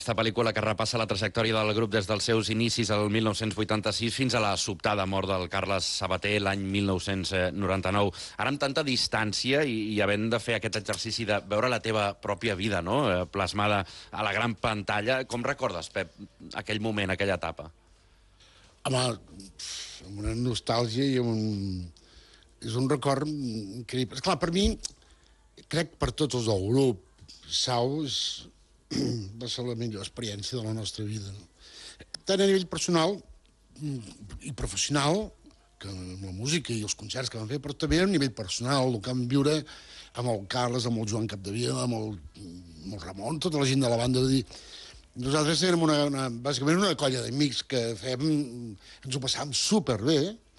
Aquesta pel·lícula que repassa la trajectòria del grup des dels seus inicis al 1986 fins a la sobtada mort del Carles Sabater l'any 1999. Ara, amb tanta distància i havent de fer aquest exercici de veure la teva pròpia vida, no?, plasmada a la gran pantalla, com recordes, Pep, aquell moment, aquella etapa? Home, amb una nostàlgia i és un record increïble. Esclar, per mi, crec per tots els del grup, Sau va ser la millor experiència de la nostra vida. Tant a nivell personal i professional, que amb la música i els concerts que vam fer, però també a nivell personal, el que vam viure amb el Carles, amb el Joan Capdevila, amb el Ramon, tota la gent de la banda. Nosaltres érem bàsicament una colla d'amics que ens ho passàvem superbé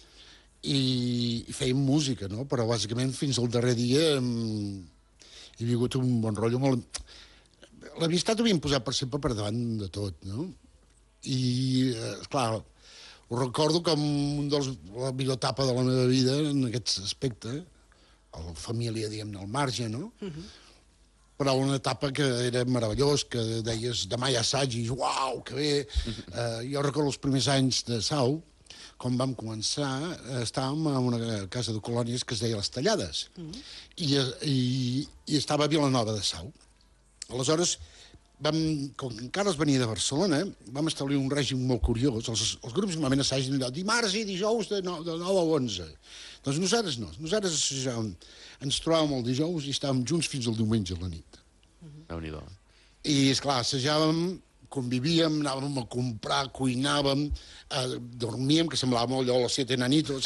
i fèiem música, no? Però bàsicament fins al darrer dia he vingut un bon rotllo molt... L'amistat ho havíem posat per sempre per davant de tot, no? I, esclar, ho recordo com la millor etapa de la meva vida en aquest aspecte, la família, diguem-ne, al marge, no? Però una etapa que era meravellós, que deies, demà hi ha assaig, i uau, que bé! Jo recordo els primers anys de Sau, quan vam començar, estàvem en una casa de colònies que es deia Les Tallades, i estava a Vilanova de Sau. Aleshores, com que encara es venia de Barcelona, vam establir un règim molt curiós. Els grups normalment assagen dimarts i dijous de 9 a 11. Doncs nosaltres no. Nosaltres assajàvem, ens trobàvem el dijous i estàvem junts fins al diumenge a la nit. Déu-n'hi-do. I, esclar, assajàvem, convivíem, anàvem a comprar, cuinàvem, dormíem, que semblava molt allò los siete enanitos.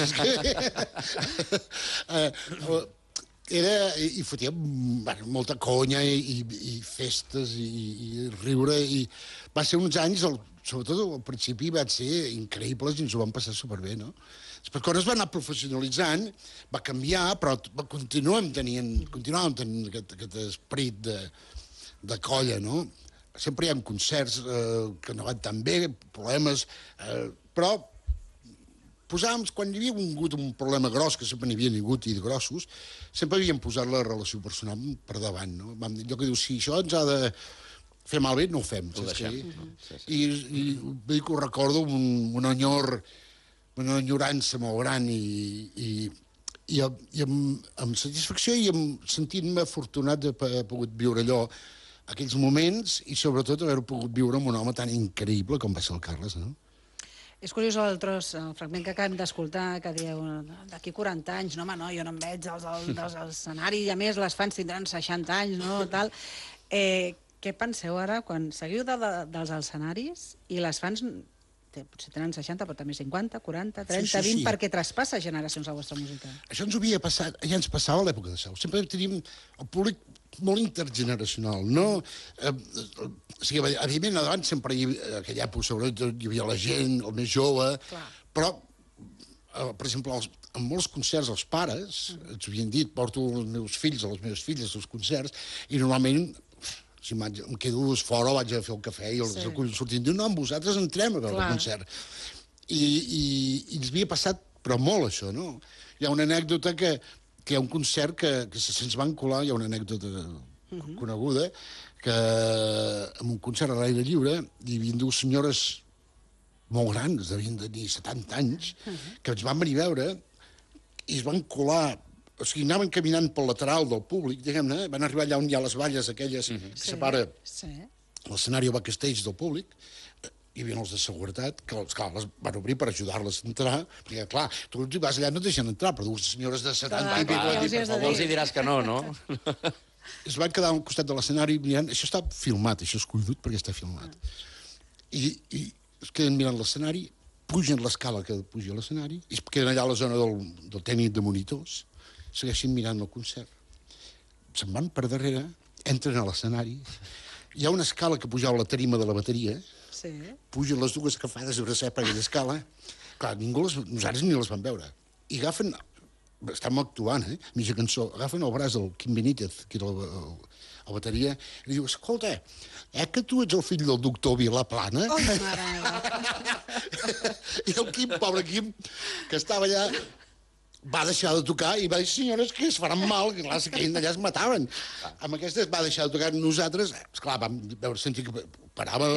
I fotíem molta conya i festes i riure, i va ser uns anys, sobretot al principi, van ser increïbles i ens ho vam passar superbé, no? Després, quan es va anar professionalitzant, va canviar, però continuàvem tenint aquest esperit de colla, no? Sempre hi ha concerts que no van tan bé, problemes, però quan hi havia hagut un problema gros, que sempre n'hi havia hagut i de grossos, sempre havíem posat la relació personal per davant, no? Vam dir allò que diu, si això ens ha de fer malbé, no ho fem. Ho deixem. I vull dir que ho recordo amb una enyorança molt gran i amb satisfacció i sentint-me afortunat d'haver pogut viure allò, aquells moments, i sobretot haver-ho pogut viure amb un home tan increïble com va ser el Carles, no? És curiós el fragment que acabem d'escoltar, que dieu, d'aquí 40 anys, no, home, no, jo no em veig als escenaris, i a més les fans tindran 60 anys, no, tal. Què penseu ara, quan seguiu dels escenaris i les fans potser tenen 60, però també 50, 40, 30, 20, perquè traspassa generacions la vostra música? Això ens havia passat, ja ens passava a l'època de Sau. Sempre teníem el públic molt intergeneracional, no? O sigui, evidentment, abans sempre hi havia, a aquella època, sobretot, hi havia la gent, el més jove, però, per exemple, en molts concerts els pares ens havien dit, porto els meus fills o les meves filles als concerts, i normalment, si em quedo fora, vaig a fer el cafè i els aculls sortint, diu, no, amb vosaltres entrem a veure el concert. I ens havia passat, però molt, això, no? Hi ha una anècdota que hi ha un concert que se'ns van colar, hi ha una anècdota coneguda, que en un concert a l'aire lliure hi havia dues senyores molt grans, devien tenir 70 anys, que ens van venir a veure i es van colar, o sigui, anaven caminant pel lateral del públic, diguem-ne, van arribar allà on hi ha les valles aquelles que separa l'escenari backstage del públic. Hi havia els de seguretat, que clar, les van obrir per ajudar-les a entrar, perquè, clar, tu vas allà no et deixen entrar, però dues senyores de 70 anys... Els hi diràs que no, no? Es van quedar al costat de l'escenari mirant... Això està filmat, això és collonut perquè està filmat. I es queden mirant l'escenari, pugen l'escala que puja a l'escenari, i es queden allà a la zona del tècnic de monitors, segueixen mirant el concert. Se'n van per darrere, entren a l'escenari, hi ha una escala que pujava a la tarima de la bateria, pugen les dues agafades de braçar per aquella escala. Clar, nosaltres ni les vam veure. I agafen, estem actuant, mitja cançó, agafen el braç del Quim Benítez, que era el bateria, i diu, escolta, que tu ets el fill del doctor Vilaplana? Oh, mare meva. I el Quim, pobre Quim, que estava allà, va deixar de tocar i va dir, senyores, que es faran mal, que clar, que allà es mataven. Amb aquestes va deixar de tocar nosaltres, esclar, vam veure, sentir que parava